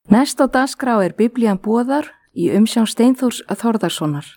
Næst á dagskrá Biblían boðar í umsjón Steinþórs Þórðarsonar.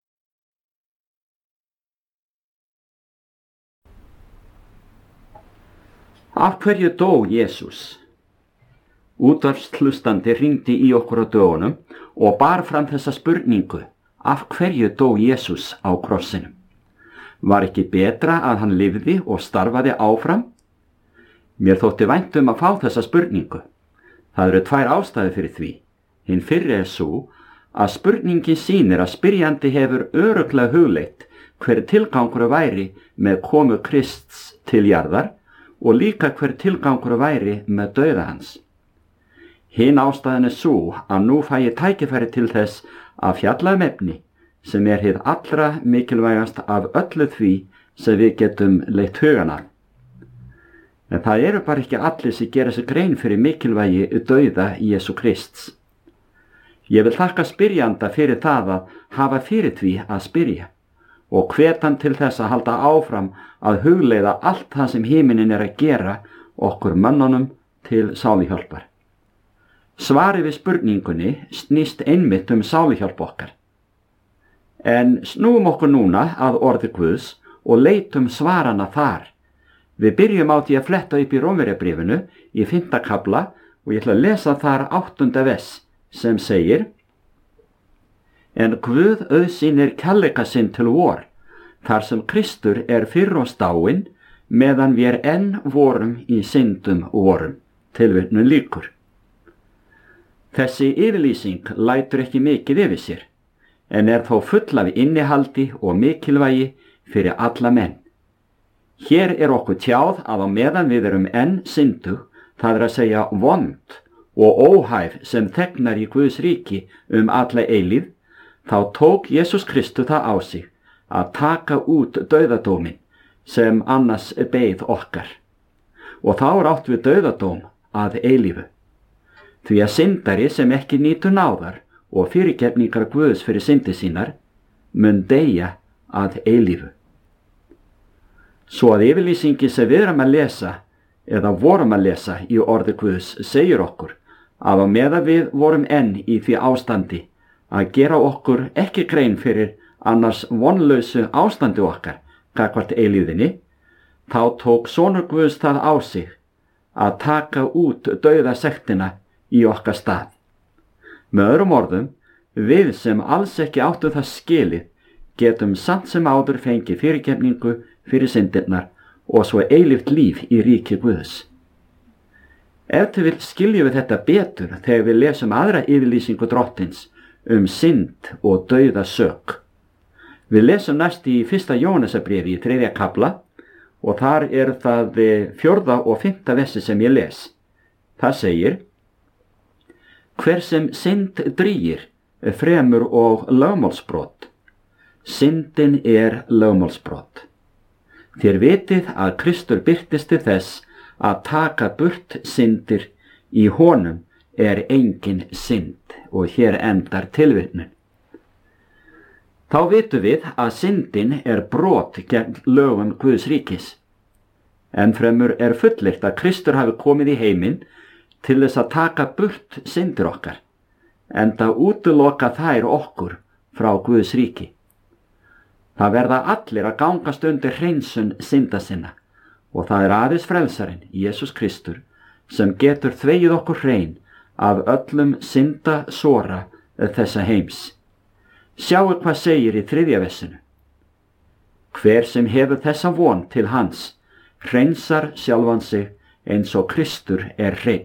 Af hverju dó Jesús? Útvarpshlustandi hringdi í okkur á dögunum og bar fram þessa spurningu: af hverju dó Jesús á krossinum? Var ekki betra að hann lifði og starfaði áfram? Mér þótti vænt að fá þessa spurningu. Það eru tvær ástæður fyrir því. Hin fyrri sú að spurningin sýnir að spyrjandi hefur örugglega hugleitt hver tilgangur væri með komu Krists til jarðar og líka hver tilgangur væri með dauða hans. Hin ástæðan sú að nú fæ ég tækifæri til þess að fjalla efni sem hið allra mikilvægast af öllu því sem við getum leitt hugan að. En það eru bara ekki allir sem gera sig grein fyrir mikilvægi dauða Jesú Krists. Ég vil þakka spyrjanda fyrir það að hafa fyrir því að spyrja og hvet hann til þess að halda áfram að hugleiða allt það sem himinin að gera okkur mönnunum til sáluhjálpar. Svarið við spurningunni snýst einmitt sáluhjálp okkar. En snúum okkur núna að orði Guðs og leitum svarana þar. Við byrjum á því að fletta upp í Rómverjabréfinu í 5. kafla og ég ætla að lesa þar 8. vers sem segir: En Guð auðsýnir kærleika sinn til vor, þar sem Kristur fyrr oss dáinn, meðan við enn vorum í syndum vorum. Tilvitnun lýkur. Þessi yfirlýsing lætur ekki mikið yfir sér, en þó full af innihaldi og mikilvægi fyrir alla menn. Hér okkur tjáð að á meðan við enn syndug, það að segja vond og óhæf sem þegnar í Guðs ríki alla eilífð, þá tók Jesús Kristus það á sig að taka út dauðadóminn sem annars beið okkar. Og þá átt við dauðadóm að eilífu. Því að syndari sem ekki nýtur náðar og fyrirgefningar Guðs fyrir syndi sínar mun deyja að eilífu. Svo að yfirlýsingi sem við að lesa eða vorum að lesa í orði Guðs segir okkur að á meðan við vorum enn í því ástandi að gera okkur ekki grein fyrir annars vonlausu ástandi okkar gagnvart eilífðinni, þá tók sonur Guðs það á sig að taka út dauðasektina í okkar stað. Með öðrum orðum, við sem alls ekki áttum það skilið getum samt sem áður fengið fyrirgefningu fyrir syndirnar og svo eilíft líf í ríki Guðs. Ef til vill skiljum við þetta betur þegar við lesum aðra yfirlýsingu Drottins synd og dauða sök. Við lesum næst í 1. Jóhannesarbréfi í 3. kafla og þar það 4. og 5. versi sem ég les. Það segir: Hver sem synd drýgir fremur og lögmálsbrot. Syndin lögmálsbrot. Þér vitið að Kristur birtist til þess að taka burt syndir, í honum engin synd. Og hér endar tilvitnun. Þá vitum við að syndin brot gegn lögum Guðs ríkis. Ennfremur fullyrt að Kristur hafi komið í heiminn til þess að taka burt syndir okkar, enda útiloka þær okkur frá Guðs ríki. Það verða allir að gangast undir hreinsun synda sinna og það aðeins frelsarinn, Jesús Kristur, sem getur þvegið okkur hrein af öllum synda sora þessa heims. Sjáu hvað segir í 3. versinu. Hver sem hefur þessa von til hans, hreinsar sjálfan sig eins og Kristur hrein.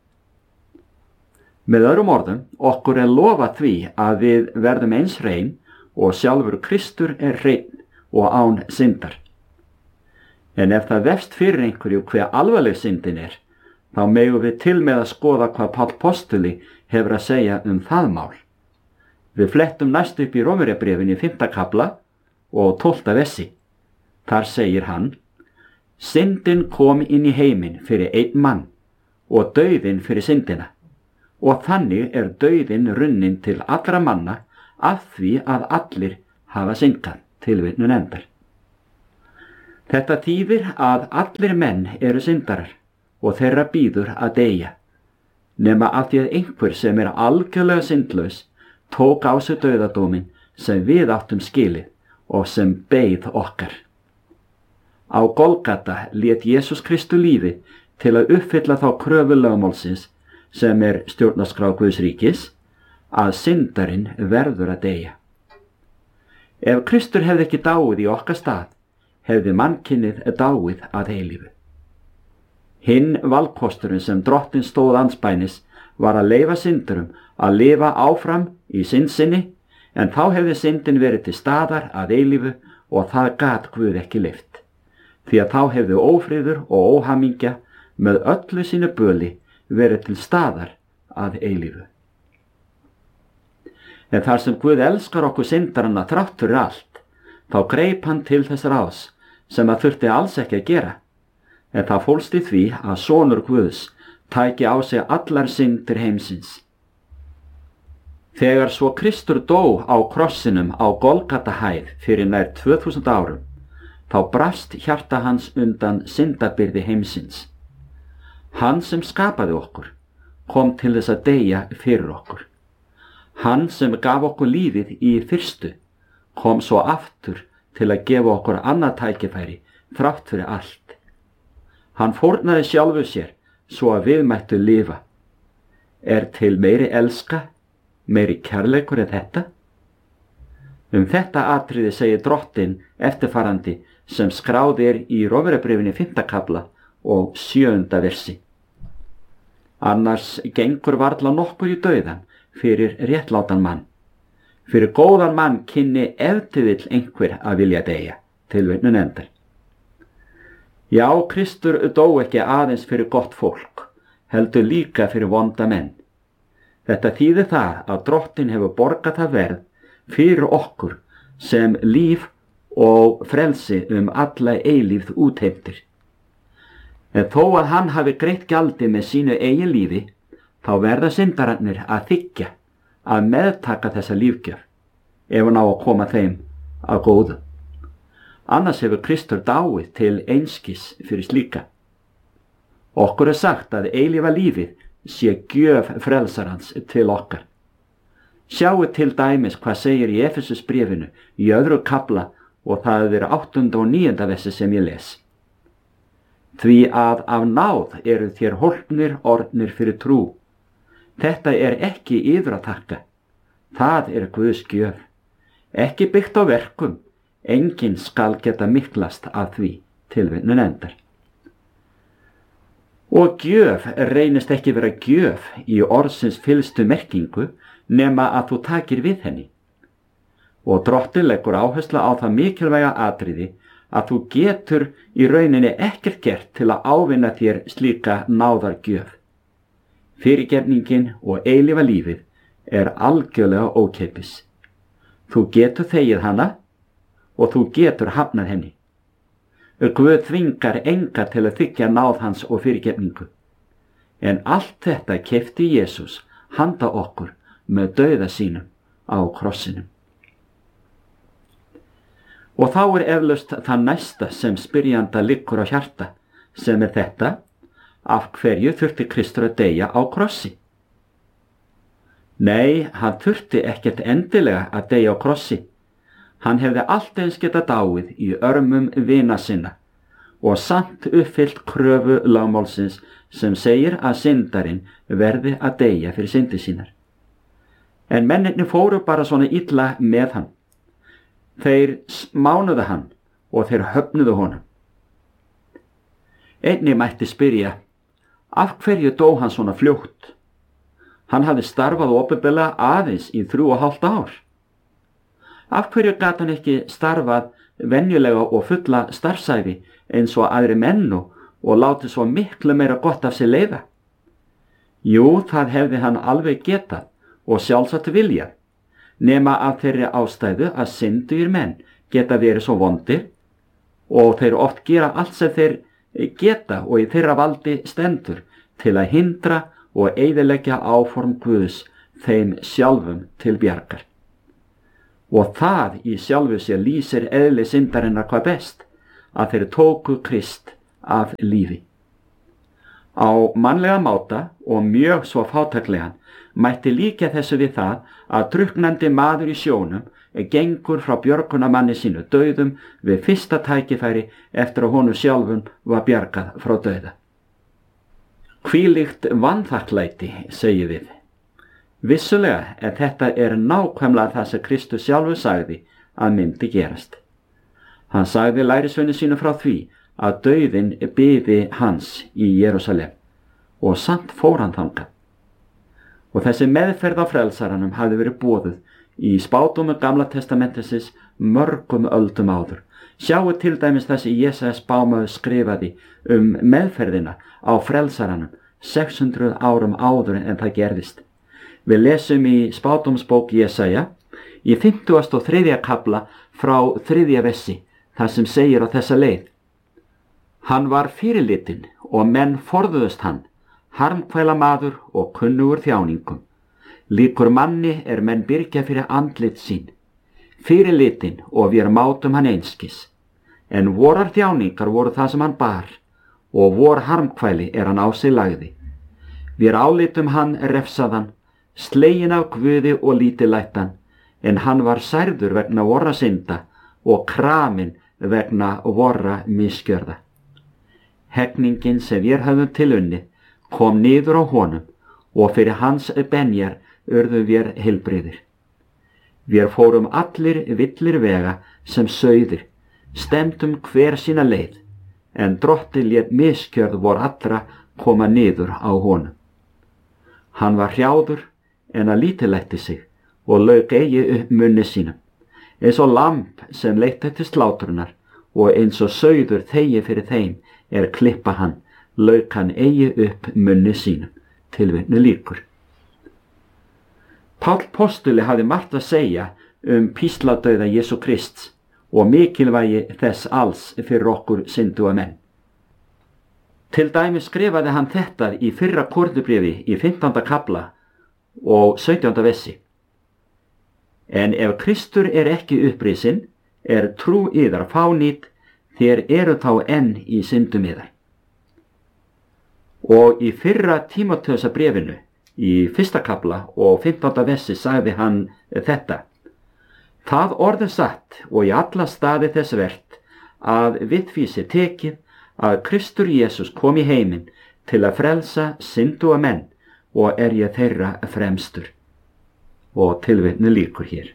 Með öðrum orðum, okkur lofað því að við verðum eins hrein og sjálfur Kristur hrein og án syndar. En ef það vefst fyrir einhverju hve alvarleg syndin þá megum við til með að skoða hvað Páll postuli hefur að segja það mál. Við flettum næst upp í Rómverjabréfinu í 5. kafla og 12. versi. Þar segir hann: Syndin kom inn í heiminn fyrir einn mann og dauðinn fyrir syndina. Og þannig dauðinn runnin til allra manna af því að allir hafa syndað. Tilvitnun endar. Þetta þýðir að allir menn syndarar og þeirra bíður að deyja. nema af því að einhver sem algjörlega syndlaus tók á sig dauðadóminn sem við áttum skilið og sem beið okkar. Á Golgata lét Jesús Kristu lífi til að uppfylla þá kröfu lögmálsins sem stjórnarskrá Guðs ríkis, að syndarinn verður að deyja. Ef Kristur hefði ekki dáið í okkar stað, hefði mannkynið dáið að eilífu. Hinn valkosturinn sem Drottinn stóð andspænis var að leyfa syndurum að lifa áfram í synd sinni, en þá hefði syndin verið til staðar að eilífu og það gat Guð ekki leyft, því að þá hefði ófriður og óhamingja með öllu sínu böli verið til staðar að eilífu. En þar sem Guð elskar okkur syndarana þrátt fyrir allt, þá greip hann til þess ráðs sem að þurfti alls ekki að gera, en það fólst í því að sonur Guðs tæki á sig allar syndir heimsins. Þegar svo Kristur dó á krossinum á Golgatahæð fyrir nær 2000 árum, þá brast hjarta hans undan syndabyrði heimsins. Hann sem skapaði okkur kom til þess að deyja fyrir okkur. Hann sem gaf okkur lífið í fyrstu kom svo aftur til að gefa okkur annað tækifæri þrátt fyrir allt. Hann fórnaði sjálfu sér svo að við mættu lifa. Til meiri elska, meiri kærleikur en þetta? Þetta atriði segir Drottinn eftirfarandi sem skráð í Rómverjabréfinu 5. kafla og 7. versi. Annars gengur varla nokkur í dauðan fyrir réttlátan mann. Fyrir góðan mann kynni ef til vill einhver að vilja deyja, tilvitnun endar. Já, Kristur dó ekki aðeins fyrir gott fólk, heldur líka fyrir vonda menn. Þetta þýðir það að Drottinn hefur borgað það verð fyrir okkur sem líf og frelsi alla eilífð útheimtir. En þó að hann hafi greitt gjaldið með sínu eigin lífi, þá verða syndararnir að þiggja, að meðtaka þessa lífgjöf, ef hann á að koma þeim að góðu. Annars hefur Kristur dáið til einskis fyrir slíka. Okkur sagt að eilífa lífið sé gjöf frelsarans til okkar. Sjáu til dæmis hvað segir í Efesusbréfinu í 2. kafla og það 8. og 9. versi sem ég les. Því að af náð eru þér hólpnir orðnir fyrir trú. Þetta ekki yður að þakka. Það Guðs gjöf. Ekki byggt á verkum. Enginn skal geta miklast að því, tilvitnun endar. Og gjöf reynist ekki vera gjöf í orðsins fyllstu merkingu nema að þú takir við henni. Og Drottinn leggur áherslu á það mikilvæga atriði að þú getur í rauninni ekkert gert til að ávinna þér slíka náðargjöf. Fyrirgefningin og eilífa lífið algjörlega ókeypis. Þú getur þegið hana og þú getur hafnað henni. Guð þvingar enga til að þiggja náð hans og fyrirgefningu. En allt þetta keypti Jesús handa okkur með dauða sínum á krossinum. Og þá eflaust það næsta sem spyrjanda liggur á hjarta, sem þetta: af hverju þurfti Kristur að deyja á krossi? Nei, hann þurfti ekkert endilega að deyja á krossi. Hann hefði allt eins geta dáið í örmum vina sinna og samt uppfyllt kröfu lögmálsins sem segir að syndarinn verði að deyja fyrir syndir sínar. En mennirnir fóru bara svona illa með hann. Þeir mánuðu hann og þeir höfnuðu honum. Einnig mætti spyrja: af hverju dó hann svona fljótt? Hann hafði starfað opinberlega aðeins í 3,5 ár. Af hverju gat hann ekki starfað venjulega og fulla starfsævi eins og aðri menn og látið svo miklu meira gott af sér leiða? Jú, það hefði hann alveg getað og sjálfsagt viljað, nema af þeirri ástæðu að syndugir menn geta verið svo vondir og þeir oft gera allt sem þeir geta og í þeirra valdi stendur til að hindra og eyðileggja áform Guðs þeim sjálfum til bjargar. Og það í sjálfu sér lýsir eðli syndarinnar hvað best, að þeir tóku Krist af lífi. Á mannlega máta og mjög svo fátæklegan mætti líka þessu við það að drukknandi maður í sjónum gengur frá björgunarmanni sínu dauðum við fyrsta tækifæri eftir að honum sjálfum var bjargað frá dauða. Hvílíkt vanþakklæti, segjum við. Vissulega þetta nákvæmlega það sem Kristus sjálfur sagði að myndi gerast. Hann sagði lærisveini sínu frá því að dauðinn biði hans í Jerúsalem og samt fór hann þangað. Og þessi meðferð á frelsaranum hafði verið boðuð í spádómi Gamla testamentisins mörgum öldum áður. Sjáu til dæmis þessi Jesaja spámaður skrifaði meðferðina á frelsaranum 600 árum áður en það gerðist. Við lesum í spádómsbók Jesaja í 53. kafla frá 3. versi þar sem segir á þessa leið: Hann var fyrirlitinn og menn forðuðust hann, harmkvæla maður og kunnugur þjáningum. Líkur manni menn byrgja fyrir andlit sín, fyrirlitinn og vér mátum hann einskis. En vorar þjáningar voru það sem hann bar, og vor harmkvæli hann á sig lagði. Vér álitum hann refsaðan, sleginn af Guði og lítillættan, en hann var særður vegna vorra synda og kraminn vegna vorra misgjörða. Hegningin sem vér höfum til unnið kom niður á honum, og fyrir hans benjar urðu vér heilbrigðir. Vér fórum allir villir vega sem sauðir, stefndum hver sína leið, en Drottinn lét misgjörð vor allra koma niður á honum. Hann var hrjáður en að lítillætti sig og lauk eigi upp munni sínum, eins og lamb sem leitt til slátrunar, og eins og sauður þegi fyrir þeim klippa hann, lauk hann eigi upp munni sínum. Tilvitnun lýkur. Páll postuli hafði margt að segja písladauða Jesú Krists og mikilvægi þess alls fyrir okkur synduga menn. Til dæmis skrifaði hann þetta í fyrra Korintubréfi í 15. kafla og 17. versi: En ef Kristur ekki upprisinn, trú yðar fánýt, þér eru þá enn í syndum yðar. Og í fyrra Tímóteusarbréfinu í 1. kafla og 15. versi sagði hann þetta: Það orðið satt og í alla staði þess vert að við því sé tekið að Kristur Jesús kom í heiminn til að frelsa synduga menn, og ég þeirra fremstur. Og tilvitnun lýkur hér.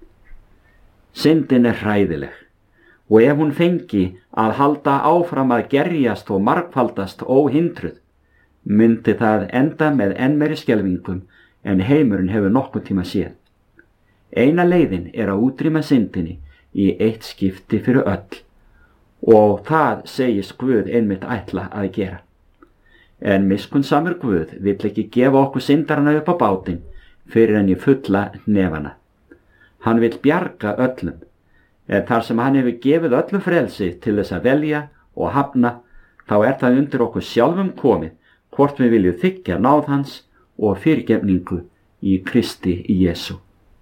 Syndin hræðileg, og ef hún fengi að halda áfram að gerjast og margfaldast óhindruð, myndi það enda með enn meiri skelfingum en heimurinn hefur nokkuð tíma séð. Eina leiðin að útrýma syndinni í eitt skipti fyrir öll, og það segist Guð einmitt ætla að gera. En miskunnsamur Guð vill ekki gefa okkur syndarana upp á bátinn fyrir en í fulla nefana. Hann vill bjarga öllum, en þar sem hann hefur gefið öllum frelsi til þess að velja og hafna, þá það undir okkur sjálfum komið hvort við viljum þiggja náð hans og fyrirgefningu í Kristi Jesú.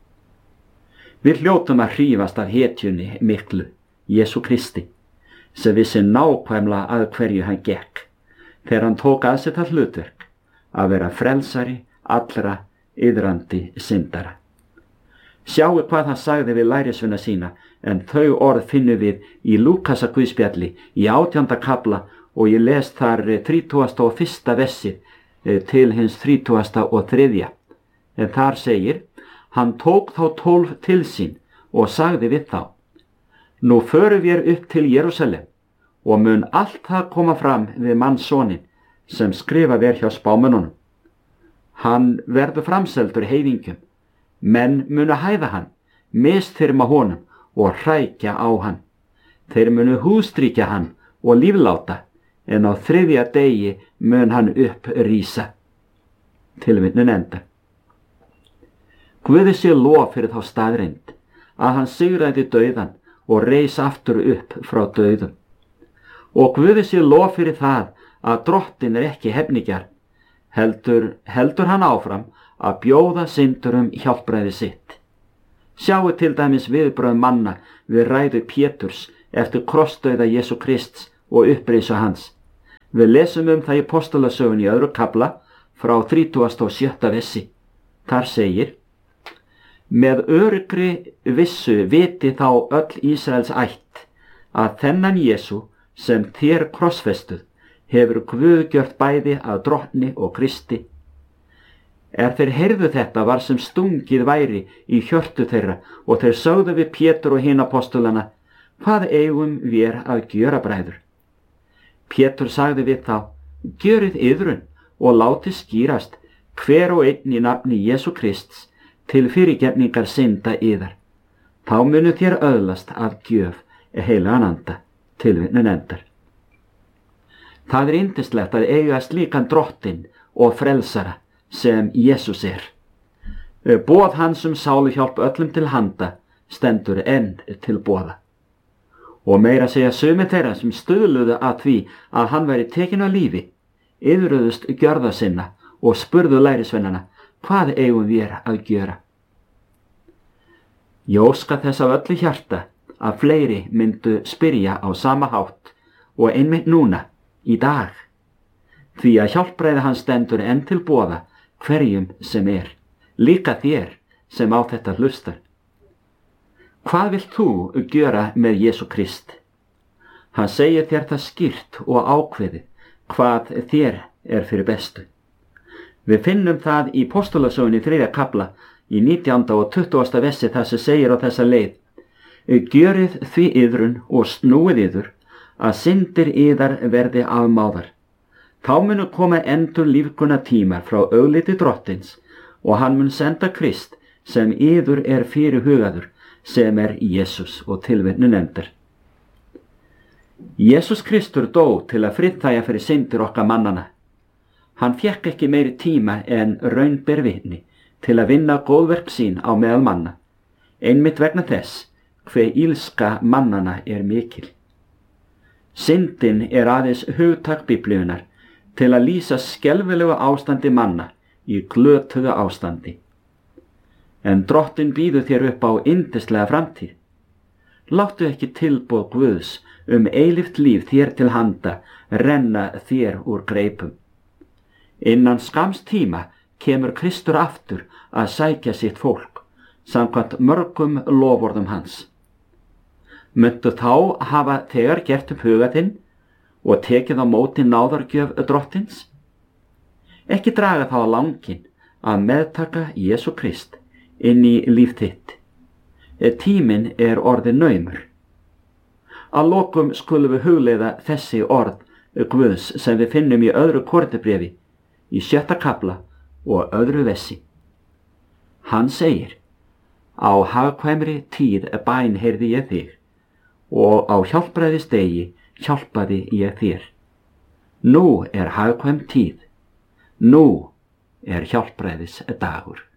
Við hljótum að hrífast af hetjunni miklu, Jesú Kristi, sem vissi nákvæmlega að hverju hann gekk, þegar hann tók að sér það hlutverk að vera frelsari allra iðrandi syndara. Sjáu hvað hann sagði við lærisveina sína, en þau orð finnum við í Lúkasar guðspjalli í 18. kafla, og ég les þar 31. versið til hins 33. En þar segir: Hann tók þá 12 til sín og sagði við þá: Nú förum við upp til Jerúsalem, og mun allt það koma fram við mannssonin sem skrifað hjá spámönnunum. Hann verður framseldur heiðingjum, menn munu hæða hann, misþyrma honum og hrækja á hann. Þeir munu húðstrýkja hann og lífláta, en á 3. degi mun hann upprísa. Tilvitnun enda. Guði sé lof fyrir þá staðreynd að hann sigraði dauðan og reis aftur upp frá dauðum. Og Guði sé lof fyrir það að Drottinn ekki hefnigjar, heldur hann áfram að bjóða syndurum hjálpræði sitt. Sjáu til dæmis viðbrögð manna við ræðu Péturs eftir krossdauða Jesú Krists og upprisu hans. Við lesum það í Postulasögunni í 2. kafla frá 37. versi. Þar segir: Með öruggri vissu viti þá öll Ísraels ætt að þennan Jesú sem þér krossfestuð hefur Guð gjört bæði að drottni og Kristi. Þeir heyrðu þetta var sem stungið væri í hjörtu þeirra og þeir sögðu við Pétur og hina apostolana: Hvað eigum við að gjöra, bræður? Pétur sagði við þá: Gjörið iðrun og látið skýrast hver og einn í nafni Jesú Krists til fyrirgefningar synda yðar. Þá munu þér öðlast að gjöf heilagan anda. Tilvitnun endar. Það yndislegt að eiga slíkan drottinn og frelsara sem Jesús er. Boð hans sáluhjálp öllum til handa stendur enn til boða. Og meira segja sumir þeirra sem stuðluðu að því að hann væri tekinn af lífi, iðruðust gjörða sinna og spurðu lærisveinana: Hvað eigum við að gjöra? Ég óska þess af öllu hjarta að fleiri myndu spyrja á sama hátt og einmitt núna, í dag, því að hjálpræði hans stendur enn til boða hverjum sem er, líka þér sem á þetta hlustar. Hvað vilt þú gjöra með Jesú Krist? Hann segir þér það skýrt og ákveðið hvað þér fyrir bestu. Við finnum það í Postulasögunni 3. kafla í 19. og 20. versi þar sem segir á þessa leið: Gjörið því iðrun og snúið yður að syndir yðar verði afmáðar. Þá munu koma endur lífguna tímar frá augliti drottins og hann mun senda Krist sem yður fyrirhugaður, sem Jesús. Og tilvitnun endar. Jesús Kristur dó til að friðþægja fyrir syndir okkar mannana. Hann fékk ekki meiri tíma en raun ber vitni til að vinna góðverk sín á meðal manna, einmitt vegna þess hve ílska mannana mikil. Syndin aðeins hugtak Biblíunnar til að lýsa skelfilegu ástandi manna í glötuðu ástandi. En drottinn býður þér upp á yndislega framtíð. Láttu ekki tilboð Guðs eilíft líf þér til handa renna þér úr greipum. Innan skamms tíma kemur Kristur aftur að sækja sitt fólk, samkvæmt mörgum loforðum hans. Muntu þá hafa þegar gert upp huga þinn og tekið á móti náðargjöf drottins? Ekki draga þá á langinn að meðtaka Jesú Krist inn í líf þitt. Tíminn orðinn naumur. Að lokum skulum við hugleiða þessi orð Guðs sem við finnum í 2. Korintharbréfi í 6. kafla og 2. versi. Hann segir: Á hagkvæmri tíð bæn heyrði ég þig og á hjálpræðisdegi hjálpaði ég þér. Nú hagkvæm tíð. Nú hjálpræðis dagur.